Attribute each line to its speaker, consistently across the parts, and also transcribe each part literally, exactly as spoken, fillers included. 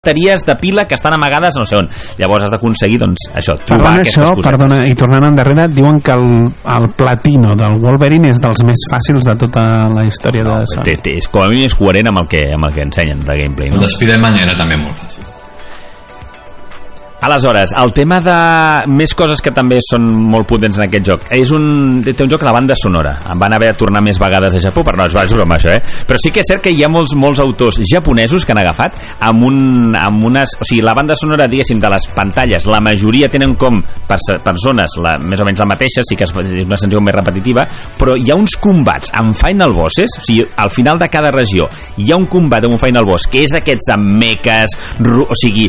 Speaker 1: bateries de pila que estan amagades no sé on. Llavors has d'aconseguir, doncs, això, trobar
Speaker 2: perdona
Speaker 1: aquestes
Speaker 2: això,
Speaker 1: cosetes.
Speaker 2: Perdona, i tornant endarrere, diuen que el, el platino del Wolverine és dels més fàcils de tota la història
Speaker 1: no,
Speaker 2: de Sony.
Speaker 1: té, té, és, com a mínim és coherent amb el que, amb el que ensenyen de gameplay, no?
Speaker 3: El de Spider-Man era també molt fàcil.
Speaker 1: Aleshores, el tema de més coses que també són molt potents en aquest joc. És un, té un joc, la banda sonora. Em van haver de tornar més vegades a Japó, però no, és broma això, eh? Però sí que és cert que hi ha molts, molts autors japonesos que han agafat amb, un, amb unes... O sigui, la banda sonora, diguéssim, de les pantalles, la majoria tenen com per, per zones la, més o menys la mateixa, sí que és una sensació més repetitiva, però hi ha uns combats amb Final Bosses, o sigui, al final de cada regió hi ha un combat amb un Final Boss que és d'aquests amb meques, o sigui,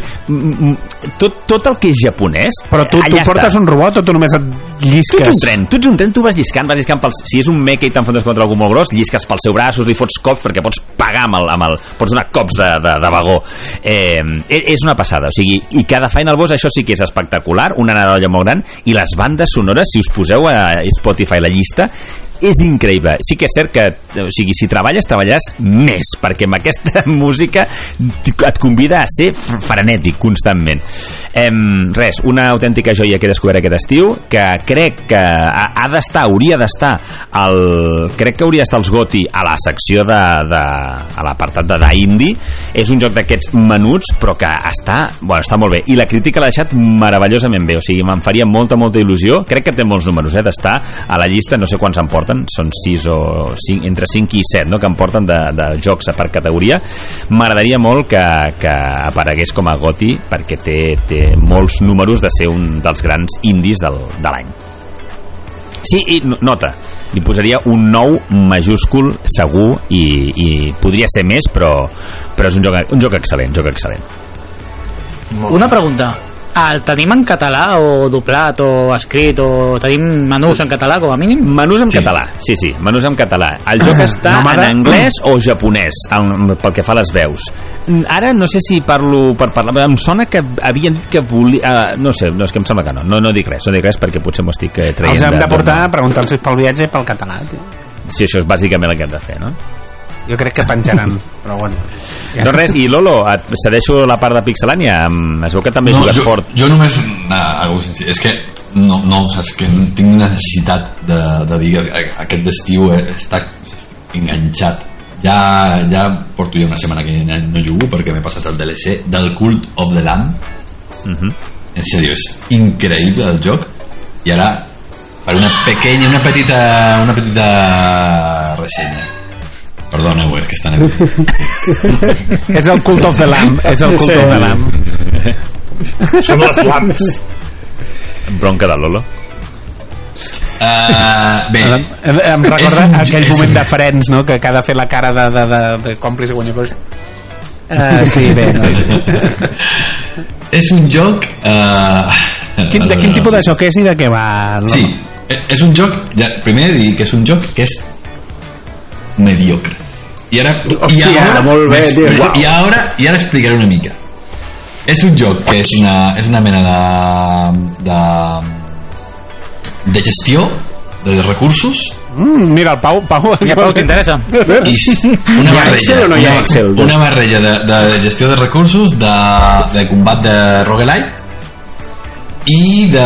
Speaker 1: tot tot el que és japonès.
Speaker 2: Però tu, tu portes
Speaker 1: està.
Speaker 2: Un robot o tu només et llisques?
Speaker 1: Tu ets un tren, tu ets un tren, tu vas lliscant, vas lliscant pels... Si és un mecha i t'enfontes contra algú molt gros, llisques pel seu braç, li fots cops perquè pots pagar amb el... Amb el pots donar cops de, de, de vagó. Eh, és una passada, o sigui, i cada Final Boss això sí que és espectacular, una anada d'olla molt gran, i les bandes sonores, si us poseu a Spotify la llista, és increïble. Sí que és cert que, o sigui, si treballes, treballaràs més, perquè amb aquesta música et convida a ser frenètic constantment. Em, res, una autèntica joia que he descobert aquest estiu, que crec que ha, ha d'estar, hauria d'estar el, crec que hauria d'estar els GOTY a la secció de, de a l'apartat de d'indie. És un joc d'aquests menuts, però que està, bueno, està molt bé, i la crítica l'ha deixat meravellosament bé, o sigui, me'n faria molta, molta il·lusió. Crec que té molts números, eh, d'estar a la llista, no sé quants en porten, són sis o cinc, entre cinc i set, no?, que em porten de, de jocs per categoria. M'agradaria molt que, que aparegués com a GOTY, perquè té, té molts números de ser un dels grans indies del, de l'any. Sí, i nota, li posaria un nou majúscul segur, i, i podria ser més, però, però és un joc, un joc excel·lent, joc excel·lent.
Speaker 4: Una pregunta, el tenim en català o doblat o escrit, o tenim menús en català com a mínim?
Speaker 1: Menús en
Speaker 3: Sí.
Speaker 1: català, sí, sí, menús en català. El joc està
Speaker 2: no,
Speaker 1: en anglès o japonès, en, pel que fa a les veus. Ara no sé si parlo per parlar, em sona que havien dit que volia... Uh, no sé, no, és que em sembla que no, no, no dic res, no dic res perquè potser m'ho estic eh, traient.
Speaker 2: Els hem de portar
Speaker 1: de...
Speaker 2: a preguntar-los pel viatge i pel català, tio.
Speaker 1: Sí, això és bàsicament el que hem de fer, no?
Speaker 2: Jo crec que penjaran, però bueno. Ja.
Speaker 1: No res, i Lolo, et cedeixo la part de Pixelània. Es veu que també
Speaker 3: No,
Speaker 1: jugues
Speaker 3: jo,
Speaker 1: fort.
Speaker 3: jo només ah, algo senzill. És que no, no, saps que tinc una necessitat de, de dir que aquest estiu està enganxat. Ja, ja porto ja una setmana que no jugo perquè m'he passat el D L C del Cult of the Lamb.
Speaker 1: Uh-huh.
Speaker 3: En sèrio, és increïble el joc. I ara, per una pequeña, una petita, una petita ressenya. Perdoneu, és que estan aquí.
Speaker 2: És el Cult of the Lamb, és el Cult
Speaker 5: Sí.
Speaker 2: of the Lamb.
Speaker 5: Són les lams.
Speaker 1: Bronca de Lolo.
Speaker 3: Uh, bé,
Speaker 2: Em, em recorda
Speaker 3: és un-
Speaker 2: aquell
Speaker 3: és
Speaker 2: moment
Speaker 3: un-
Speaker 2: de Friends, no?, que cada fer la cara de, de, de, de còmplice guanyadors. Uh, sí, bé, no sé.
Speaker 3: és un joc... Uh,
Speaker 2: Quin, de quin tipus de joc és i de què va? No?
Speaker 3: Sí, és un joc... Ja, primer dir que és un joc que és mediocre. I ara...
Speaker 5: Hòstia,
Speaker 3: i ara,
Speaker 5: molt bé, tio,
Speaker 3: m'explico-
Speaker 5: uau.
Speaker 3: I ara, i ara explicaré una mica. És un joc que és una, és una mena de... de de gestió de recursos
Speaker 2: Mm, mira, el Pau... Pau,
Speaker 4: Ja, Pau, t'interessa?
Speaker 3: i una
Speaker 5: Hi ha
Speaker 3: barreja,
Speaker 5: Excel o no hi ha
Speaker 3: una,
Speaker 5: Excel?
Speaker 3: una barreja de, de gestió de recursos, de, de combat de roguelite i de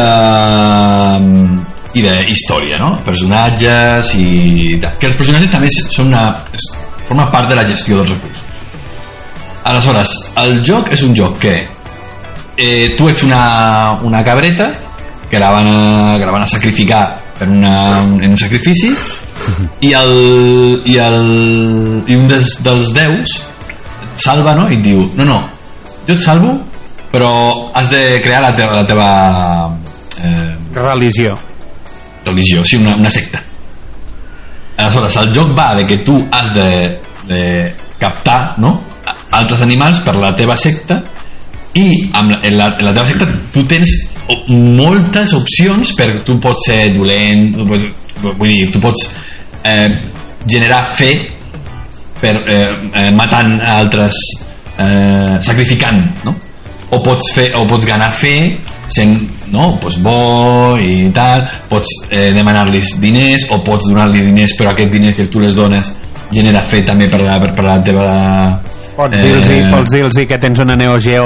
Speaker 3: i de història, no? Personatges i de, que els personatges també són una, és, forma part de la gestió dels recursos. Aleshores, el joc és un joc que eh, tu ets una, una cabreta que la van a, que la van a sacrificar per una, en un sacrifici i el, i el i un dels, dels déus et salva, no? I et diu, no, no, jo et salvo però has de crear la teva, la teva eh,
Speaker 2: religió.
Speaker 3: religió, sí, una, una secta. Aleshores, el joc va de que tu has de, de captar, no?, altres animals per la teva secta i amb la, en, la, en la teva secta tu tens moltes opcions, per tu pots ser dolent, tu pots, vull dir, tu pots eh, generar fe per eh, eh, matant altres, eh, sacrificant, no? O pots fer, o pots ganar fe sent, no, pues bo i tal, pots eh, demanar-los diners o pots donar-li diners però aquest diner que tu les dones genera fe també per la, per, per la teva
Speaker 2: Pots dir-los
Speaker 3: Eh,
Speaker 2: pots dir-los que tens una Neo Geo